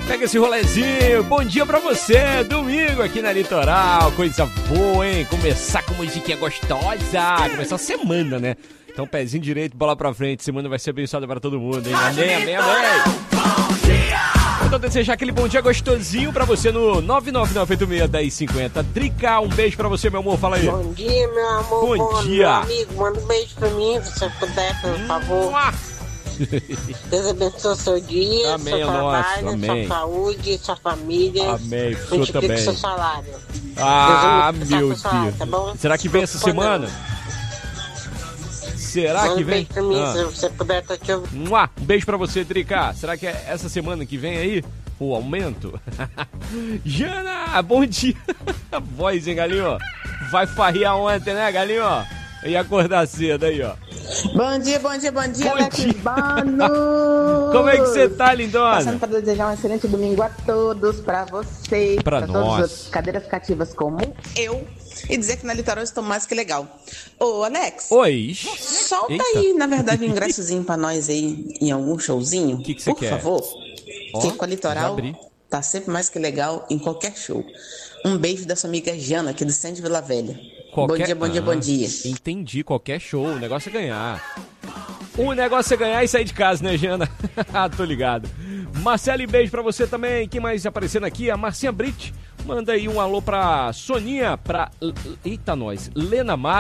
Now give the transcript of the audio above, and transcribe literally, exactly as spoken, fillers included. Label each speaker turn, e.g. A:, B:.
A: Pega esse rolezinho. Bom dia pra você. Domingo aqui na Litoral. Coisa boa, hein? Começar com musiquinha gostosa. Começar a semana, né? Então, pezinho direito, bola pra frente. Semana vai ser abençoada para todo mundo, hein? Amém, amém, amém. Então, desejar aquele bom dia gostosinho pra você no nove nove nove oito seis, um zero cinco zero. Drica, um beijo pra você, meu amor. Fala aí.
B: Bom dia, meu amor.
A: Bom,
B: bom
A: dia.
B: Meu amigo, manda um beijo pra mim, se você puder, por favor. Deus abençoe seu dia,
A: Amém,
B: seu trabalho,
A: nosso, amém.
B: sua saúde, sua família.
A: Amém, o senhor
B: multiplique
A: também.
B: seu salário.
A: Ah,
B: Deus
A: meu
B: Deus. Salário,
A: Deus.
B: tá bom?
A: Será que vem essa semana? Será
B: Manda
A: que
B: um
A: vem?
B: beijo pra mim,
A: Ah.
B: se você puder, tá te ouvindo.
A: Mua, um beijo pra você, Drica. Será que é essa semana que vem aí o aumento? Jana, bom dia. Voz, hein, galinho? Vai farrear ontem, né, galinho? E acordar cedo aí, ó.
C: Bom dia, bom dia, bom dia,
A: Bom
C: Alex
A: dia.
C: Bano!
A: Como é que você tá, lindona?
C: Passando para desejar um excelente domingo a todos, pra vocês,
A: Pra
C: pra
A: nós.
C: todas as cadeiras cativas como eu, e dizer que na Litoral eu estou mais que legal. Ô, Alex,
A: Oi.
C: solta
A: Eita.
C: aí, na verdade, um ingressozinho pra nós aí em algum showzinho,
A: Que que você
C: por
A: quer?
C: favor.
A: Ó,
C: Porque com a
A: já
C: Litoral
A: abri.
C: tá sempre mais que legal em qualquer show. Um beijo da sua amiga Jana, aqui do Centro Vila Velha.
A: Qualquer...
C: Bom dia, bom dia,
A: Ah,
C: bom dia.
A: Entendi, qualquer show, o negócio é ganhar. O negócio é ganhar e sair de casa, né, Jana? Tô ligado. Marcele, beijo pra você também. Quem mais aparecendo aqui? A Marcinha Brit. Manda aí um alô pra Soninha, pra... Eita, nós. Lena Mar.